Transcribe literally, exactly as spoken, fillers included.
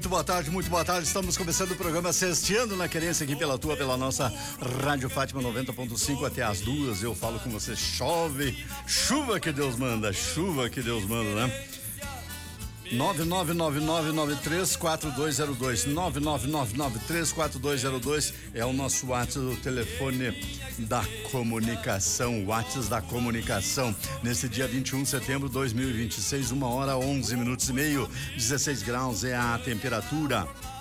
Muito boa tarde, muito boa tarde. Estamos começando o programa Sexteando na Querência aqui pela tua, pela nossa Rádio Fátima noventa ponto cinco até as duas. Eu falo com você, chove, chuva que Deus manda, chuva que Deus manda, né? nove nove nove nove nove três quatro dois zero dois nove nove nove nove três quatro dois zero dois é o nosso WhatsApp, o telefone da comunicação, WhatsApp da comunicação. Nesse dia vinte e um de setembro de dois mil e vinte e seis, uma hora onze minutos e meio, dezesseis graus é a temperatura.